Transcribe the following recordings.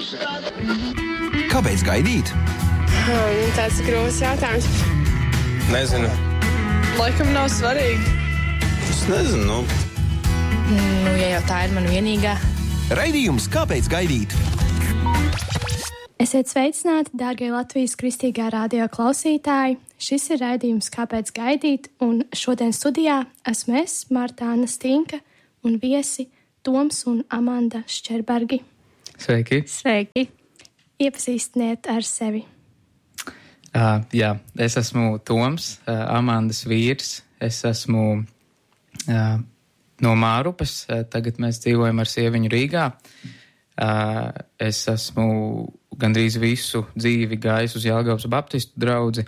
Kāpēc gaidīt? Tas ir grūts jautājums. Nezinu. Laikam nav svarīgi. Es nezinu. Ja jau tā ir man vienīgā. Raidījums Kāpēc gaidīt? Esiet sveicināti, dārgie Latvijas kristīgā radio klausītāji. Šis ir raidījums Kāpēc gaidīt, un šodien studijā esmu es, Martāna Stinka, un viesi Toms un Amanda Šķerbergi. Sveiki! Sveiki! Iepazīstiniet ar sevi. Jā, es esmu Toms, Amandas vīrs. Es esmu no Mārupes, tagad mēs dzīvojam ar sieviņu Rīgā. Es esmu gandrīz visu dzīvi gājis uz Jelgavas baptistu draudzi,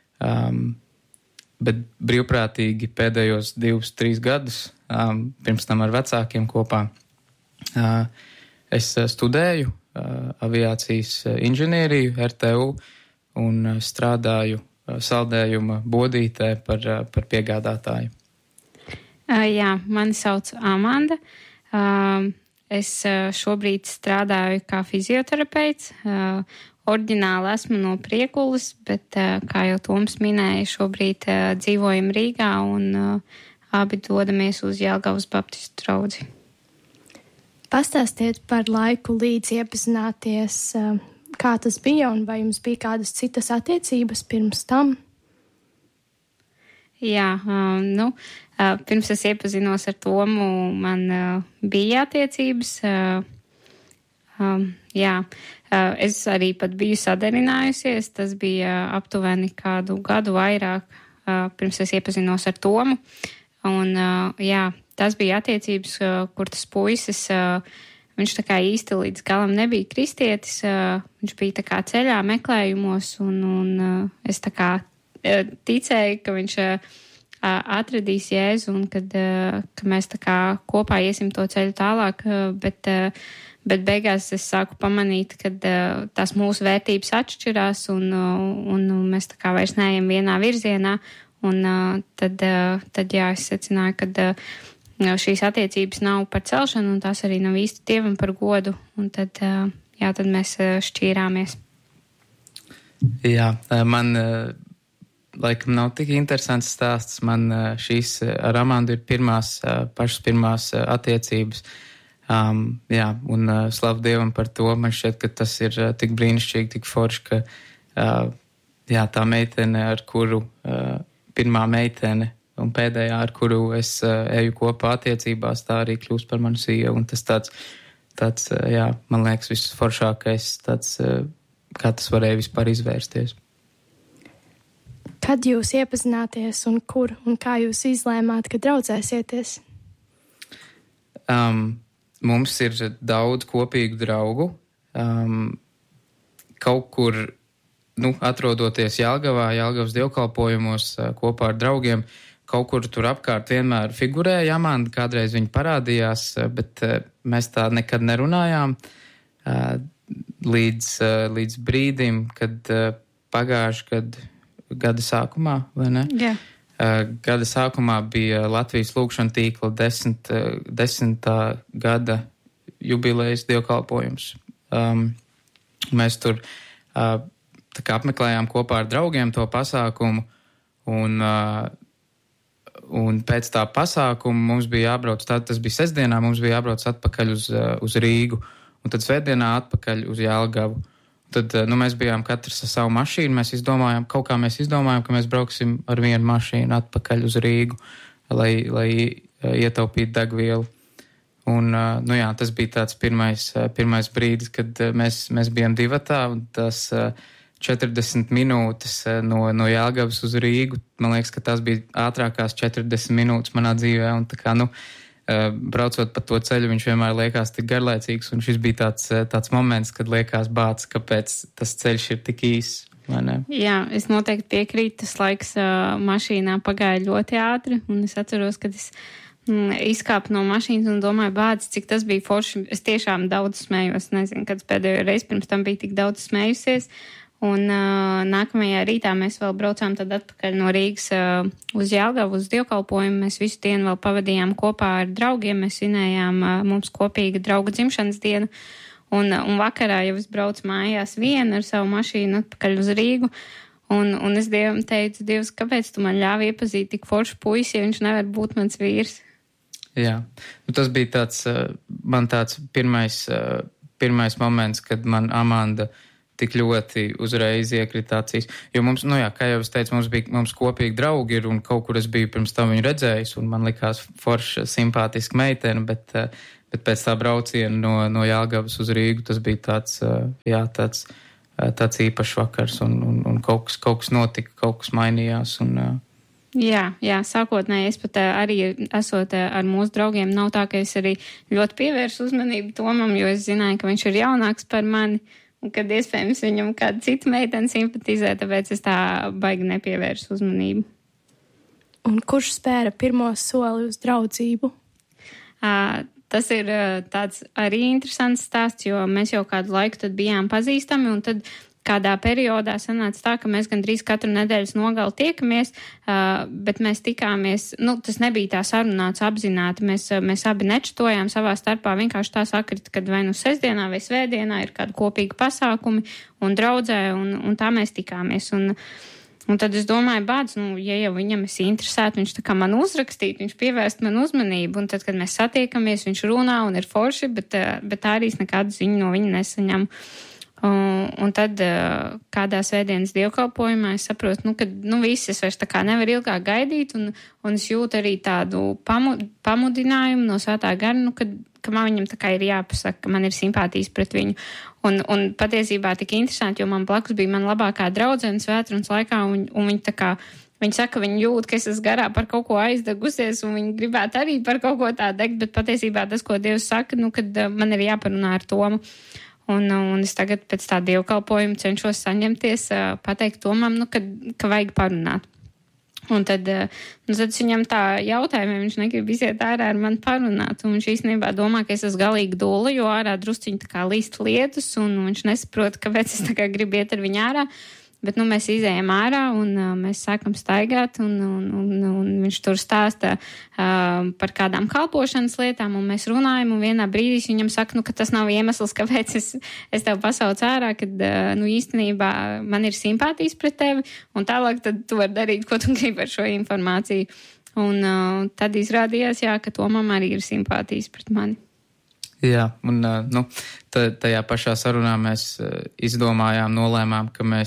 bet brīvprātīgi pēdējos 2-3 gadus, pirms tam ar vecākiem kopā. Es studēju aviācijas inženieriju RTU un strādāju saldējuma bodītē par piegādātāju. Jā, mani sauc Amanda. Es šobrīd strādāju kā fizioterapeits. Oriģināli esmu no Priekulas, bet, kā jau Toms minēja, šobrīd dzīvojam Rīgā un abi dodamies uz Jelgavas baptistu draudzi. Pastāstiet par laiku līdz iepazināties, kā tas bija un vai jums bija kādas citas attiecības pirms tam? Jā, pirms es iepazinos ar Tomu, man bija attiecības. Es arī pat biju sadarinājusies, tas bija aptuveni kādu gadu vairāk, pirms es iepazinos ar Tomu. Un, tas bija attiecības, kur tas puisis, viņš tā kā īsti līdz galam nebija kristietis, viņš bija tā kā ceļā meklējumos, un es tā kā ticēju, ka viņš atradīs Jēzu un ka mēs tā kā kopā iesim to ceļu tālāk, bet beigās es sāku pamanīt, ka tās mūsu vērtības atšķirās un mēs tā kā vairs neejam vienā virzienā. Un tad es secināju, ka šīs attiecības nav par celšanu un tās arī nav īsti Dievam par godu. Un tad mēs šķīrāmies. Jā, man laikam nav tik interesants stāsts. Man šīs ar Amandu ir pašas pirmās attiecības. Un slavu Dievam par to. Man šķiet, ka tas ir tik brīnišķīgi, tik forši, ka tā meitene, ar kuru pirmā meitene un pēdējā, ar kuru es eju kopā attiecībās, tā arī kļūst par manu sievu. Un tas tāds man liekas, visforšākais, kā tas varēja vispār izvērsties. Kad jūs iepazināties un kur un kā jūs izlēmāt, ka draudzēsieties? Mums ir daudz kopīgu draugu. Kaut kur atrodoties Jelgavas dievkalpojumos kopā ar draugiem, kaut kur tur apkārt vienmēr figurēja Amanda, kādreiz viņa parādījās, bet mēs tā nekad nerunājām līdz brīdim, kad pagājuši gada sākumā, vai ne? Jā. Gada sākumā bija Latvijas lūgšana tīkla 10. gada jubilejas dievkalpojums. Mēs tur tā kā apmeklējām kopā ar draugiem to pasākumu, un pēc tā pasākuma mums bija jābrauc, tas bija sestdienā, mums bija jābrauc atpakaļ uz Rīgu, un tad svētdienā atpakaļ uz Jelgavu. Tad mēs bijām katrs ar savu mašīnu, mēs izdomājām, ka mēs brauksim ar vienu mašīnu atpakaļ uz Rīgu, lai ietaupītu degvielu. Un, tas bija tāds pirmais brīdis, kad mēs bijām divatā, un tas 40 minūtes no Jelgavas uz Rīgu. Man liekas, ka tas bija ātrākās 40 minūtes manā dzīvē. Un tā kā, braucot pa to ceļu, viņš vienmēr liekas tik garlaicīgs. Un šis bija tāds moments, kad liekas bāc, kāpēc tas ceļš ir tik īss. Jā, es noteikti piekrītu. Tas laiks mašīnā pagāja ļoti ātri. Un es atceros, kad es izkāpu no mašīnas un domāju, bāc, cik tas bija forši. Es tiešām daudz smējos. Nezinu, kad pēdējo reizi pirms tam bija tik daudz smējusies. Un nākamajā rītā mēs vēl braucām tad atpakaļ no Rīgas uz Jelgavu, uz dievkalpojumu. Mēs visu dienu vēl pavadījām kopā ar draugiem. Mēs svinējām mums kopīga drauga dzimšanas dienu. Un vakarā jau es braucu mājās viena ar savu mašīnu atpakaļ uz Rīgu. Un es Dievam teicu, Dievs, kāpēc tu man ļāvi iepazīt tik foršu puisi, ja viņš nevar būt mans vīrs? Jā, tas bija tāds pirmais moments, kad man Amanda tik ļoti uzreiz iekrita acīs. Jo mums, kā jau es teicu, mums kopīgi draugi ir, un kaut kur es biju pirms tam viņu redzējis, un man likās forša, simpātiska meitene, bet pēc tā brauciena no Jelgavas uz Rīgu tas bija tāds īpašs vakars, un kaut kas notika, kaut kas mainījās, un... Jā, sākotnēji es pat arī esot ar mūsu draugiem, nav tā, ka es arī ļoti pievēršu uzmanību Tomam, jo es zināju, ka viņš ir jaunāks par mani, un kad iespējams viņam kāda cita meitene simpatizē, tāpēc es tā baigi nepievēršu uzmanību. Un kurš spēra pirmo soli uz draudzību? Tas ir tāds arī interesants stāsts, jo mēs jau kādu laiku tad bijām pazīstami, un tad kādā periodā sanāca tā, ka mēs gandrīz katru nedēļas nogali tiekamies, bet mēs tikāmies, tas nebija tā sarunāts apzināti, mēs abi nečatojām savā starpā, vienkārši tā sakrita, kad vai nu sestdienā vai svētdienā ir kādi kopīgi pasākumi un draudzē, un tā mēs tikāmies. Un tad es domāju, bāds, ja jau viņam es interesētu, viņš tā kā man uzrakstītu, viņš pievērst man uzmanību, un tad, kad mēs satiekamies, viņš runā un ir forši, bet tā arī es nekādu ziņu no viņa nesaņemu. Un tad kādā svētdienas dievkalpojumā es saprotu, ka viss es vairs tā kā nevaru ilgāk gaidīt, un es jūtu arī tādu pamudinājumu no svētā gara, ka man viņam tā kā ir jāpasaka, ka man ir simpātijas pret viņu. Un patiesībā tik interesanti, jo man blakus bija man labākā draudzene svētrunas laikā, un viņa tā kā, viņa saka, viņa jūt, ka es esmu garā par kaut ko aizdegusies, un viņa gribētu arī par kaut ko tā degt, bet patiesībā tas, ko Dievs saka, kad man ir jāparunā ar Tomu. Un es tagad pēc tā dievkalpojuma cenšos saņemties, pateikt Tomam, ka vajag parunāt. Un tad es viņam tā jautāju, vai viņš negrib iziet ārā ar mani parunāt. Un viņš īstenībā domā, ka es esmu galīgi dula, jo ārā drusciņi tā kā līst lietus, un viņš nesaprot, kāpēc es tā kā gribu iet ar viņu ārā. Bet mēs izējām ārā un mēs sākam staigāt, un viņš tur stāsta par kādām kalpošanas lietām, un mēs runājam, un vienā brīdī viņam saka, ka tas nav iemesls, kāpēc es tev pasaucu ārā, kad īstenībā man ir simpātijas pret tevi, un tālāk tad tu vari darīt, ko tu gribi ar šo informāciju. Un tad izrādījās, ka Tomam arī ir simpātijas pret mani. Jā, un tajā pašā sarunā mēs nolēmām, ka mēs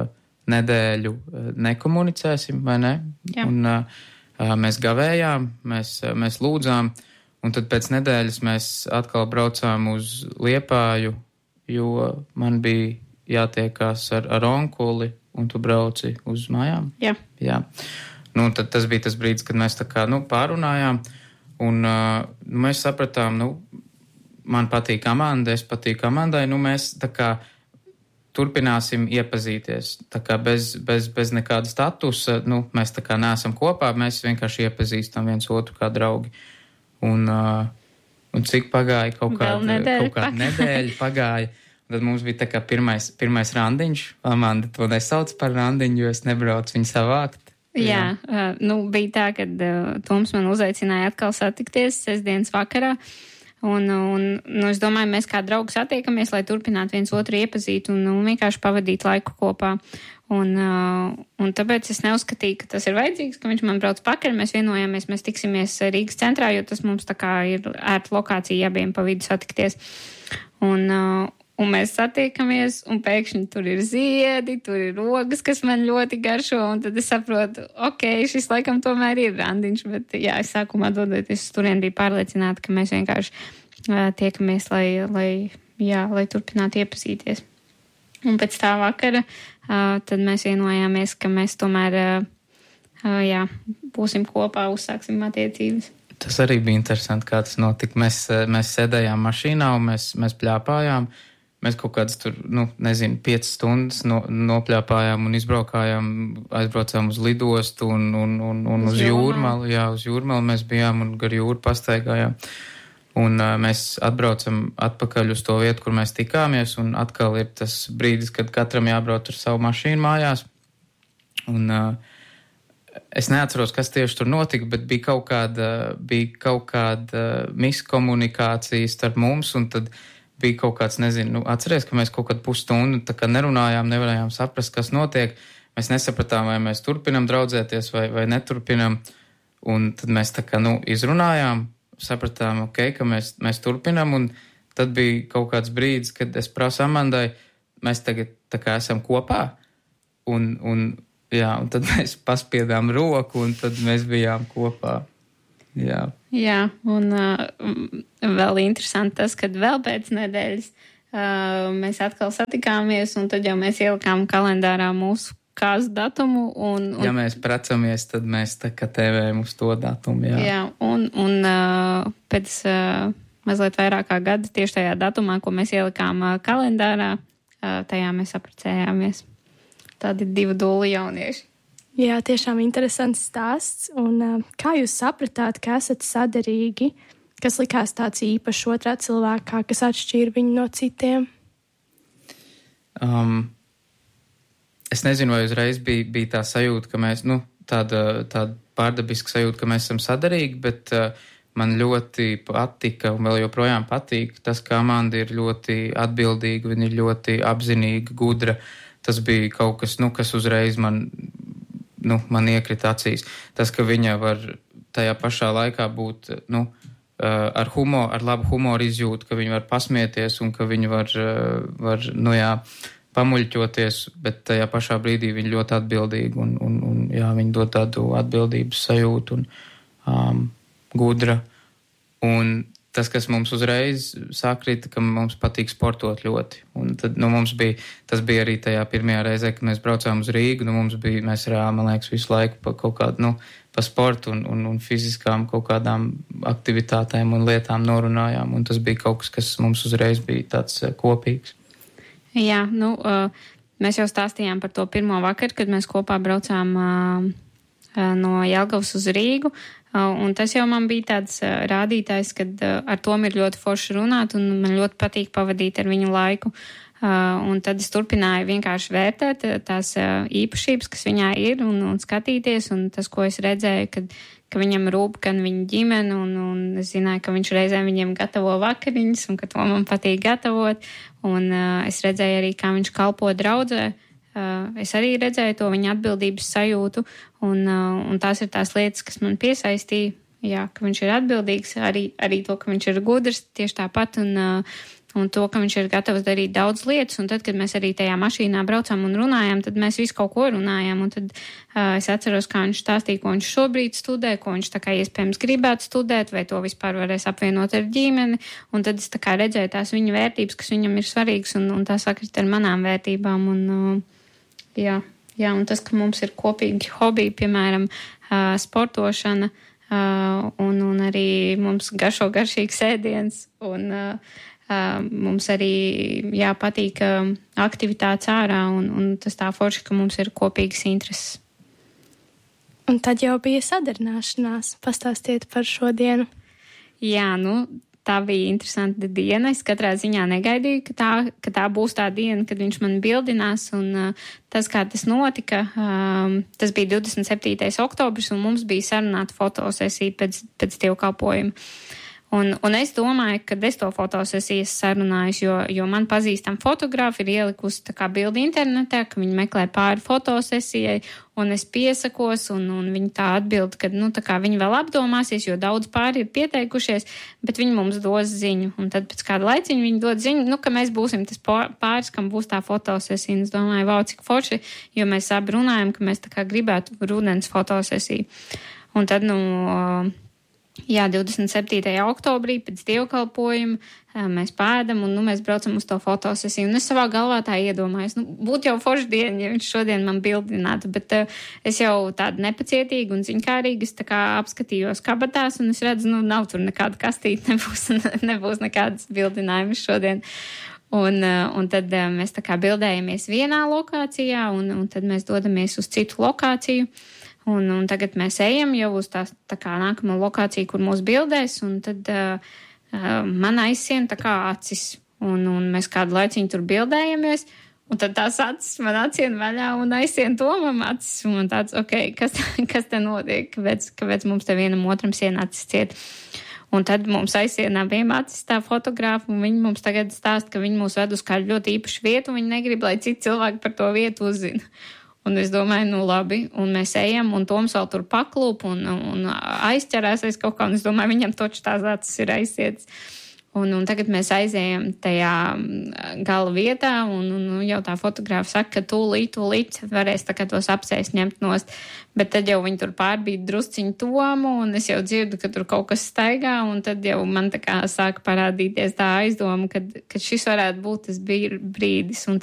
nedēļu nekomunicēsim, vai ne? Jā. Un mēs gavējām, mēs lūdzām, un tad pēc nedēļas mēs atkal braucām uz Liepāju, jo man bija jātiekās ar onkuli, un tu brauci uz mājām? Jā. Tad tas bija tas brīdis, kad mēs tā kā, pārunājām, un mēs sapratām, man patīk Amanda, es patīku Amandai, mēs tā kā turpināsim iepazīties. Tā kā bez nekāda statusa, mēs tā kā neesam kopā, mēs vienkārši iepazīstam viens otru kā draugi. Un cik pagāja? Kaut kāda nedēļa pagāja. Tad mums bija tā kā pirmais randiņš. Amanda to nesauc par randiņu, jo es nebraucu viņu savākt. Jā, bija tā, kad Toms man uzaicināja atkal satikties sestdienas vakarā. Un es domāju, mēs kā draugi satiekamies, lai turpinātu viens otru iepazīt un vienkārši pavadīt laiku kopā. Un tāpēc es neuzskatīju, ka tas ir vajadzīgs, ka viņš man brauc pakaļ. Mēs vienojāmies, mēs tiksimies Rīgas centrā, jo tas mums tā kā ir ērta lokācija abiem pa vidu satikties. Un mēs satiekamies, un pēkšņi tur ir ziedi, tur ir rogas, kas man ļoti garšo, un tad es saprotu, šis laikam tomēr ir randiņš, bet es sākumā dodoties uz turien biju pārliecināta, ka mēs vienkārši tiekamies, lai turpinātu iepazīties. Un pēc tā vakara tad mēs vienojāmies, ka mēs tomēr būsim kopā, uzsāksim attiecības. Tas arī bija interesanti, kā tas notika. Mēs sēdējām mašīnā un mēs pļāpājām. Mēs kaut kādas tur, 5 stundas nopļāpājām un aizbraucām uz lidostu un uz Jūrmalu. Jā, uz Jūrmalu mēs bijām un gar jūru pastaigājām. Un mēs atbraucam atpakaļ uz to vietu, kur mēs tikāmies, un atkal ir tas brīdis, kad katram jābrauc ar savu mašīnu mājās. Un es neatceros, kas tieši tur notika, bet bija kaut kāda miskomunikācija starp mums, un tad bija kaut kāds, nezinu, atceries, ka mēs kaut kādu pusstundu tā kā nerunājām, nevarējām saprast, kas notiek. Mēs nesapratām, vai mēs turpinam draudzēties vai neturpinam. Un tad mēs tā kā, izrunājām, sapratām, ka mēs turpinam. Un tad bija kaut kāds brīdis, kad es prasu Amandai, mēs tagad tā kā esam kopā. Un tad mēs paspiedām roku, un tad mēs bijām kopā. Jā, un vēl interesanti tas, kad vēl pēc nedēļas mēs atkal satikāmies, un tad jau mēs ielikām kalendārā mūsu kāzu datumu. Ja mēs precamies, tad mēs tā kā tēvējam uz to datumu, Jā, un pēc mazliet vairāk kā gada tieši tajā datumā, ko mēs ielikām kalendārā, tajā mēs apprecējāmies. Tādi 2 dūli jaunieši. Jā, tiešām interesants stāsts. Un kā jūs sapratāt, ka esat saderīgi? Kas likās tāds īpašs otrā cilvēkā, kas atšķīra viņu no citiem? Es nezinu, vai uzreiz bija tā sajūta, ka mēs, tāda pārdabiska sajūta, ka mēs esam saderīgi, bet man ļoti patika un vēl joprojām patīk tas, ka Amanda ir ļoti atbildīga, viņa ir ļoti apzinīga, gudra. Tas bija kaut kas, kas uzreiz man iekrita acīs. Tas, ka viņa var tajā pašā laikā būt, ar labu humoru izjūtu, ka viņa var pasmieties un ka viņa var pamuļķoties, bet tajā pašā brīdī viņa ļoti atbildīga un viņa dod tādu atbildības sajūtu un gudra. Un tas, kas mums uzreiz sakrita, ka mums patīk sportot ļoti. Un tad, tas bija arī tajā pirmajā reizē, kad mēs braucām uz Rīgu, mēs reāli, man liekas, visu laiku pa kaut kādu, pa sportu un fiziskām kaut kādām aktivitātēm un lietām norunājām, un tas bija kaut kas mums uzreiz bija tāds kopīgs. Jā, mēs jau stāstījām par to pirmo vakaru, kad mēs kopā braucām no Jelgavas uz Rīgu. Un tas jau man bija tāds rādītājs, kad ar Tomu ir ļoti forši runāt un man ļoti patīk pavadīt ar viņu laiku. Un tad es turpināju vienkārši vērtēt tās īpašības, kas viņā ir un skatīties. Un tas, ko es redzēju, ka viņam rūp gan viņa ģimene un es zināju, ka viņš reizēm viņiem gatavo vakariņas un ka to man patīk gatavot. Un es redzēju arī, kā viņš kalpo draudzē. Es arī redzēju to viņa atbildības sajūtu, un tās ir tās lietas, kas man piesaistīja, ka viņš ir atbildīgs, arī to, ka viņš ir gudrs tieši tāpat, un to, ka viņš ir gatavs darīt daudz lietas, un tad, kad mēs arī tajā mašīnā braucām un runājām, tad mēs visu kaut ko runājām, un tad es atceros, kā viņš stāstīja, ko viņš šobrīd studē, ko viņš tā kā iespējams gribētu studēt, vai to vispār varēs apvienot ar ģimeni, un tad es tā kā redzēju tās viņa vērtības, kas viņam ir svarīgas, un tās sakrit ar manām vērtībām, un Jā, un tas, ka mums ir kopīgi hobiji, piemēram, sportošana, un arī mums garšīgs ēdiens, un mums arī patīk aktivitātes ārā, un tas tā forši, ka mums ir kopīgas intereses. Un tad jau bija sadarināšanās. Pastāstiet par šo dienu. Jā, tā bija interesanta diena. Es katrā ziņā negaidīju, ka tā būs tā diena, kad viņš man bildinās. Un tas, kā tas notika, tas bija 27. oktobris, un mums bija sarunāta fotosesija pēc dievkalpojuma. Un es domāju, ka es to fotosesiju sarunājuši, jo man pazīstam fotografi ir ielikusi tā kā bildi internetā, ka viņi meklē pāri fotosesijai, un es piesakos, un viņi tā atbild, ka, tā kā viņi vēl apdomāsies, jo daudz pāri ir pieteikušies, bet viņi mums dos ziņu. Un tad pēc kāda laiciņa viņi dod ziņu, ka mēs būsim tas pāris, kam būs tā fotosesija. Un es domāju, vau, cik forši, jo mēs abi runājam, ka mēs tā kā gribētu rudens fotosesiju. Un tad, 27. oktobrī pēc dievkalpojuma mēs pēdam un mēs braucam uz to fotosesiju. Un es savā galvā tā iedomājos, būtu jau forši diena, ja viņš šodien man bildinātu, bet es jau tādu nepacietīgi un ziņkārīgi, es tā kā apskatījos kabatās un es redzu, nav tur nekāda kastīte, nebūs nekādas bildinājumas šodien. Un tad mēs tā kā bildējamies vienā lokācijā un tad mēs dodamies uz citu lokāciju. Un tagad mēs ejam jau uz tā kā nākamo lokāciju, kur mūs bildēs, un tad man aizsien tā kā acis. Un mēs kādu laiciņu tur bildējamies, un tad tās acis man atsien vaļā un aizsien Tomam acis. Un man tāds, kas te notiek, kāpēc mums te vienam otram sien acis ciet. Un tad mums aizsienā bija acis tā fotogrāfa, un viņi mums tagad stāsta, ka viņi mūs ved uz kādu ļoti īpašu vietu, un viņi negrib, lai citi cilvēki par to vietu uzzina. Un es domāju, nu labi, un mēs ejam, un Toms vēl tur paklūp un aizķerās aiz kaut kā, un es domāju, viņam toči tās acis ir aizsietas. Un tagad mēs aizējam tajā gala vietā, un jau tā fotogrāfa saka, ka tūlīt varēs tā kā tos apsēst ņemt nost. Bet tad jau viņi tur pārbīd drusciņu Tomu, un es jau dzirdu, ka tur kaut kas staigā, un tad jau man tā kā sāka parādīties tā aizdoma, ka šis varētu būt tas brīdis. Un